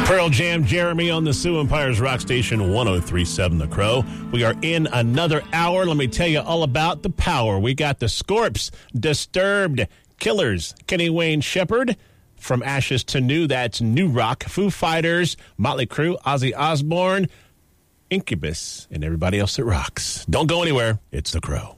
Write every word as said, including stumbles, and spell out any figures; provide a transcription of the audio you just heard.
Pearl Jam, Jeremy on the Sioux Empires Rock Station one oh three point seven The Crow. We are in another hour. Let me tell you all about the power. We got the Scorps, Disturbed, Killers, Kenny Wayne Shepherd, From Ashes to New, that's New Rock, Foo Fighters, Motley Crue, Ozzy Osbourne, Incubus, and everybody else that rocks. Don't go anywhere. It's The Crow.